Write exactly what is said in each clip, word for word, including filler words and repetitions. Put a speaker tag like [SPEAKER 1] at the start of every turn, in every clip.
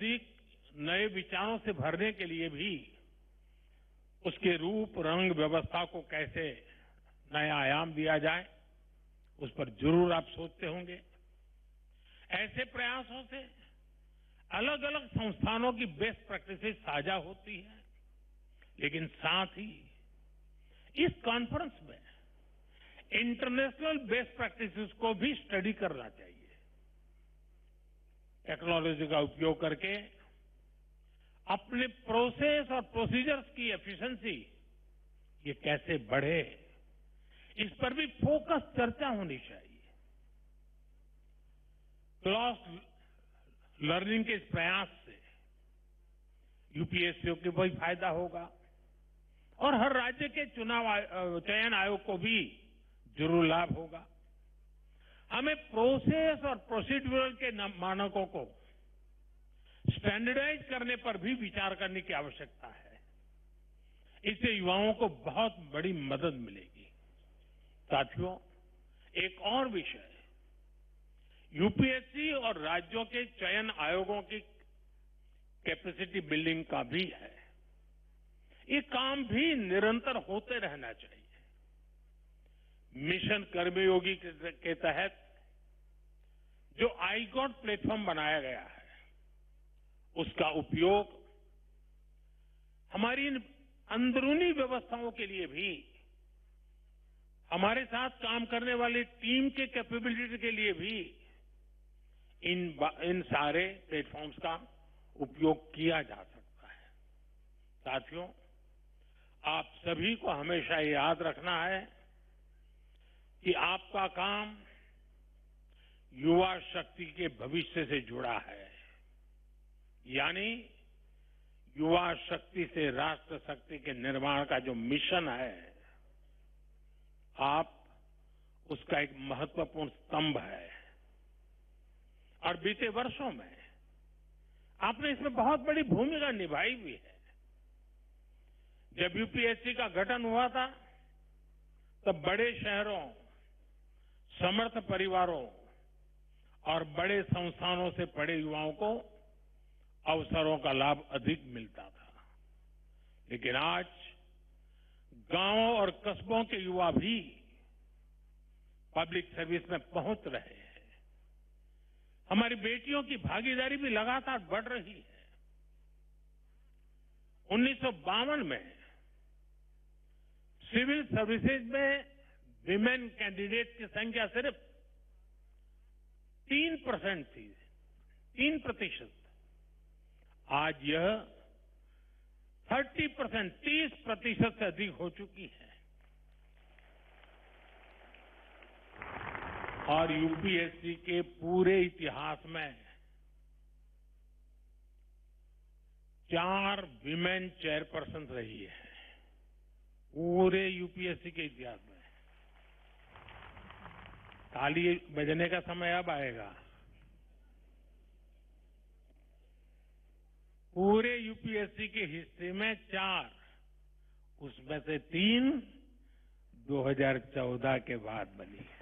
[SPEAKER 1] UPSC नए विचारों से भरने के लिए भी उसके रूप रंग व्यवस्था को कैसे नया आयाम दिया जाए, उस पर जरूर आप सोचते होंगे। ऐसे प्रयासों से अलग अलग संस्थानों की बेस्ट प्रैक्टिसेस साझा होती है, लेकिन साथ ही इस कॉन्फ्रेंस में इंटरनेशनल बेस्ट प्रैक्टिसेस को भी स्टडी करना चाहिए। टेक्नोलॉजी का उपयोग करके अपने प्रोसेस और प्रोसीजर्स की एफिशिएंसी ये कैसे बढ़े, इस पर भी फोकस चर्चा होनी चाहिए। क्रॉस लर्निंग के इस प्रयास से यूपीएससी को भी फायदा होगा और हर राज्य के चुनाव चयन आयोग को भी जरूर लाभ होगा। हमें प्रोसेस और प्रोसीड्यूरल के मानकों को स्टैंडर्डाइज करने पर भी विचार करने की आवश्यकता है। इससे युवाओं को बहुत बड़ी मदद मिलेगी। साथियों, एक और विषय यूपीएससी और राज्यों के चयन आयोगों की कैपेसिटी बिल्डिंग का भी है। ये काम भी निरंतर होते रहना चाहिए। मिशन कर्मयोगी के तहत जो आईगॉट प्लेटफॉर्म बनाया गया है, उसका उपयोग हमारी अंदरूनी व्यवस्थाओं के लिए भी, हमारे साथ काम करने वाली टीम के कैपेबिलिटी के लिए भी इन इन सारे प्लेटफॉर्म्स का उपयोग किया जा सकता है। साथियों, आप सभी को हमेशा याद रखना है कि आपका काम युवा शक्ति के भविष्य से जुड़ा है, यानी युवा शक्ति से राष्ट्र शक्ति के निर्माण का जो मिशन है, आप उसका एक महत्वपूर्ण स्तंभ है। और बीते वर्षों में आपने इसमें बहुत बड़ी भूमिका निभाई हुई है। जब यूपीएससी का गठन हुआ था, तब बड़े शहरों, समर्थ परिवारों और बड़े संस्थानों से पढ़े युवाओं को अवसरों का लाभ अधिक मिलता था। लेकिन आज गांवों और कस्बों के युवा भी पब्लिक सर्विस में पहुंच रहे हैं। हमारी बेटियों की भागीदारी भी लगातार बढ़ रही है। उन्नीस सौ बावन में सिविल सर्विसेज में विमेन कैंडिडेट की संख्या सिर्फ तीन परसेंट थी, तीन प्रतिशत। आज यह तीस परसेंट, तीस प्रतिशत से अधिक हो चुकी है। और यूपीएससी के पूरे इतिहास में चार विमेन चेयरपर्सन रही है, पूरे यूपीएससी के इतिहास में। ताली बजने का समय अब आएगा। पूरे यूपीएससी की हिस्ट्री में चार, उसमें से तीन दो हज़ार चौदह के बाद बनी है।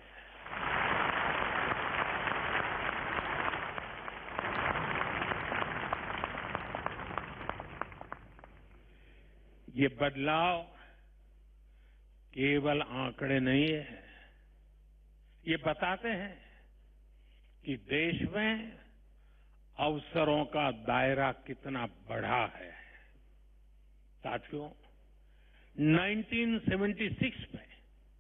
[SPEAKER 1] ये बदलाव केवल आंकड़े नहीं है, ये बताते हैं कि देश में अवसरों का दायरा कितना बढ़ा है। साथियों, उन्नीस सौ छिहत्तर में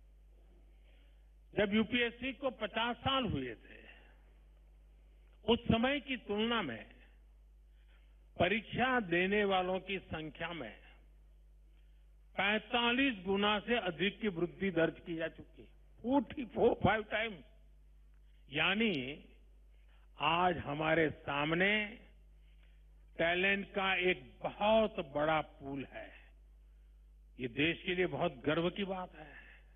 [SPEAKER 1] जब यूपीएससी को पचास साल हुए थे, उस समय की तुलना में परीक्षा देने वालों की संख्या में पैंतालीस गुना से अधिक की वृद्धि दर्ज की जा चुकी है। Forty four five time. यानी आज हमारे सामने टैलेंट का एक बहुत बड़ा पूल है। ये देश के लिए बहुत गर्व की बात है।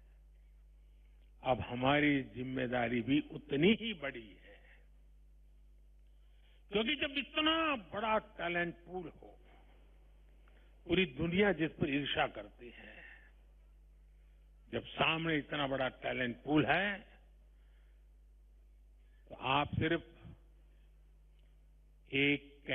[SPEAKER 1] अब हमारी जिम्मेदारी भी उतनी ही बड़ी है, क्योंकि जब इतना बड़ा टैलेंट पूल हो, पूरी दुनिया जिस पर ईर्ष्या करती है, जब सामने इतना बड़ा टैलेंट पूल है, तो आप सिर्फ एक